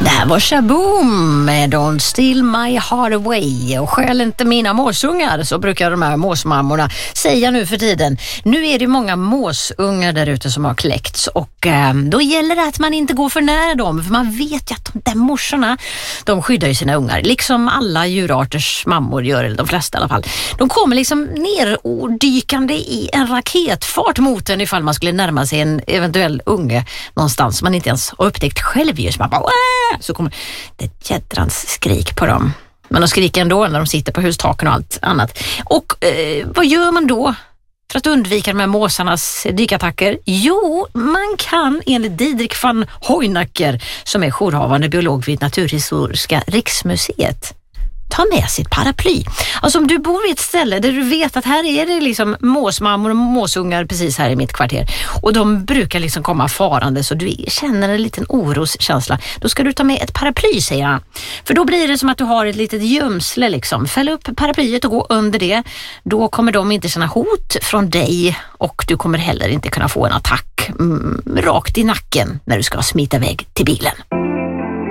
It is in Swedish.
Det här var Shaboom med Don't Steal My Heart Away. Och skäl inte mina måsungar, så brukar de här måsmammorna säga nu för tiden. Nu är det många måsungar där ute som har kläckts, och då gäller det att man inte går för nära dem, för man vet ju att de där morsorna, de skyddar ju sina ungar, liksom alla djurarters mammor gör, eller de flesta i alla fall. De kommer liksom ner och dykande i en raketfart mot en ifall man skulle närma sig en eventuell unge någonstans man inte ens har upptäckt själv, just man bara så kommer det ett jädrans skrik på dem. Men de skriker ändå när de sitter på hustaken och allt annat. Och vad gör man då för att undvika de här måsarnas dykattacker? Jo, man kan enligt Didrik van Hooijnakker, som är jourhavande biolog vid Naturhistoriska riksmuseet, ta med sitt paraply. Alltså om du bor vid ett ställe där du vet att här är det liksom måsmammor och måsungar precis här i mitt kvarter, och de brukar liksom komma farande, så du känner en liten oroskänsla, då ska du ta med ett paraply, säger han. För då blir det som att du har ett litet gömsle liksom. Fäll upp paraplyet och gå under det. Då kommer de inte känna hot från dig, och du kommer heller inte kunna få en attack rakt i nacken när du ska smita iväg till bilen.